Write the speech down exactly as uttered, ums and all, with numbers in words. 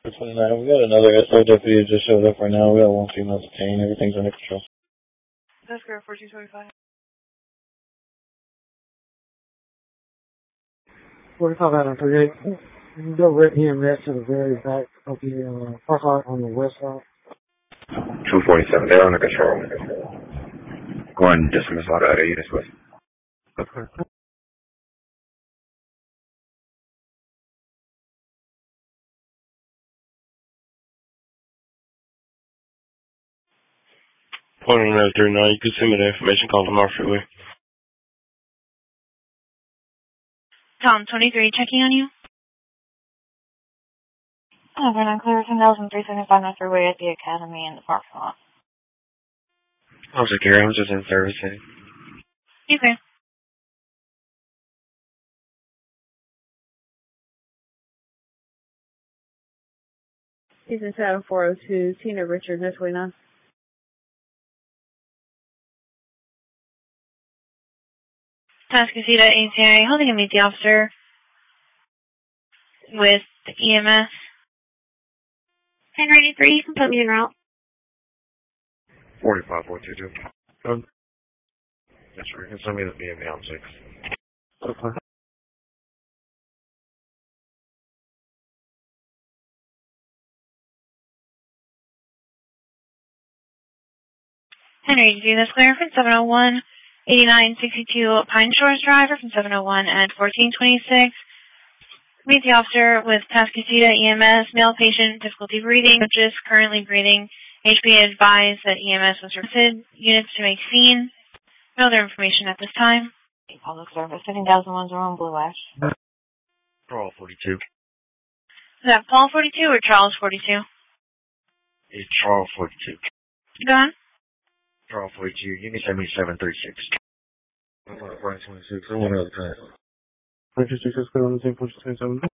for twenty-nine. We got another S O deputy who just showed up right now. We got one female detained. Everything's under control. That's correct, fourteen twenty-five. forty-five out of thirty-eight. You can go red E M S to the very back of the uh, park lot on the west side. two forty-seven, they're under control. Go ahead and dismiss all the other units with. Okay. Point on that thirty-nine, you can send me the information call tomorrow freeway. Tom, twenty-three, checking on you. Oh, we're not clear, ten thousand three seventy-five on the freeway at the academy in the parking lot. I'm secure, I'm just in servicing. Okay. He's in seven four oh two, Tina Richard, no twenty-nine. Tascasita, A T I, holding a meet the officer with the E M S. ten ninety-three, you can put me in route. forty-five, four two two. Um, that's right, you can send me the B M W six. Okay. Henry, do this clear from seven oh one, eighty-nine sixty-two Pine Shores Drive, or from seven oh one at fourteen twenty-six. Meet the officer with Tascasita E M S, male patient, difficulty breathing, just currently breathing. H P A advised that E M S was requested. Units to make scene. No other information at this time. Public service, fifteen thousand one oh one Blue Ash. Paul forty-two. Is that Paul forty-two or Charles forty-two? It's Charles forty-two. Go on. Charles forty-two, you can send me seven thirty-six. Right, twenty-six. I want another time. Register just go on the same twenty-seven.